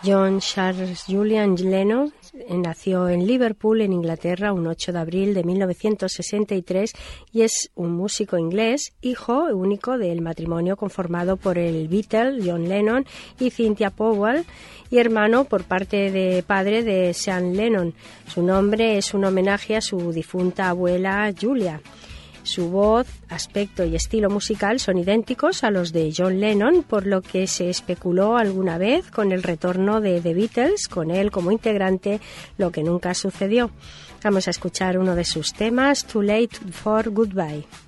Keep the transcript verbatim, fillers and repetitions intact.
John Charles Julian Lennon nació en Liverpool, en Inglaterra, un ocho de abril de mil novecientos sesenta y tres y es un músico inglés, hijo único del matrimonio conformado por el Beatle John Lennon y Cynthia Powell, y hermano por parte de padre de Sean Lennon. Su nombre es un homenaje a su difunta abuela Julia. Su voz, aspecto y estilo musical son idénticos a los de John Lennon, por lo que se especuló alguna vez con el retorno de The Beatles, con él como integrante, lo que nunca sucedió. Vamos a escuchar uno de sus temas, Too Late for Goodbye.